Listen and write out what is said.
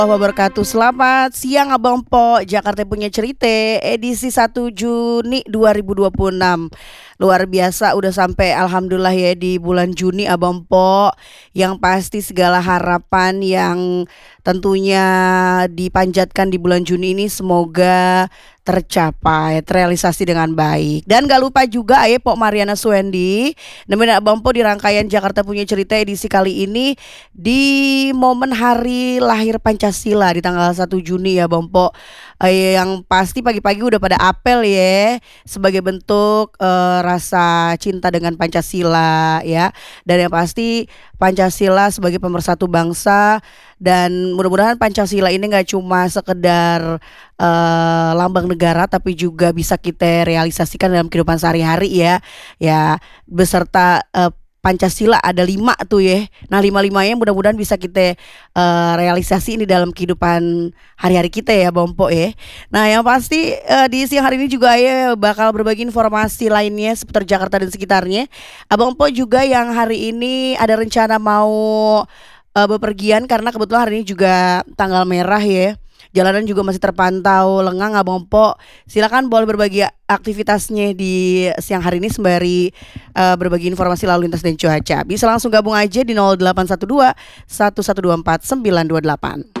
Wabarakatuh. Selamat siang Abang Po. Jakarta punya cerita edisi 1 Juni 2026. Luar biasa udah sampai alhamdulillah ya di bulan Juni Abang Po. Yang pasti segala harapan yang tentunya dipanjatkan di bulan Juni ini semoga tercapai, terrealisasi dengan baik. Dan gak lupa juga ya Pok Mariana Suendi nemenin Abang Po di rangkaian Jakarta punya cerita edisi kali ini di momen hari lahir Pancasila di tanggal 1 Juni ya Bang Po. Yang pasti pagi-pagi udah pada apel ya sebagai bentuk rasa cinta dengan Pancasila ya. Dan yang pasti Pancasila sebagai pemersatu bangsa, dan mudah-mudahan Pancasila ini nggak cuma sekedar lambang negara tapi juga bisa kita realisasikan dalam kehidupan sehari-hari ya. Ya beserta Pancasila ada 5 tuh ya. Nah 5-5-nya mudah-mudahan bisa kita realisasi ini dalam kehidupan hari-hari kita ya Bang Po ya. Nah yang pasti di siang hari ini juga ya bakal berbagi informasi lainnya seputar Jakarta dan sekitarnya. Abang Po juga yang hari ini ada rencana mau bepergian karena kebetulan hari ini juga tanggal merah ya. Jalanan juga masih terpantau lengang Abang Po. Silakan boleh berbagi aktivitasnya di siang hari ini sembari berbagi informasi lalu lintas dan cuaca. Bisa langsung gabung aja di 0812 1124 928.